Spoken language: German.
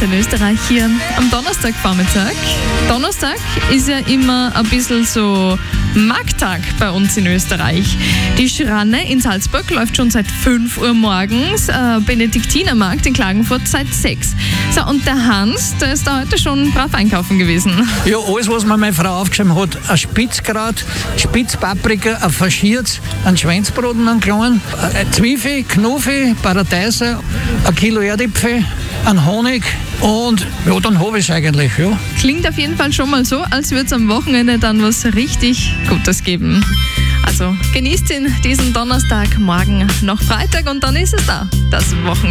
in Österreich hier am Donnerstagvormittag. Donnerstag ist ja immer ein bisschen so Markttag bei uns in Österreich. Die Schranne in Salzburg läuft schon seit 5 Uhr morgens, Benediktinermarkt in Klagenfurt seit 6. So, und der Hans, der ist da heute schon brav einkaufen gewesen. Ja, alles, was mir meine Frau aufgeschrieben hat. Ein Spitzgrat, Spitzpaprika, ein Faschierz, ein Schweinsbraten, einen kleinen, Zwiebel, Knofel, Paradeiser, ein Kilo Erdäpfel, ein Honig und ja, dann habe ich es eigentlich. Ja. Klingt auf jeden Fall schon mal so, als würde es am Wochenende dann was richtig Gutes geben. Also genießt ihn diesen Donnerstag, morgen noch Freitag und dann ist es da, das Wochenende.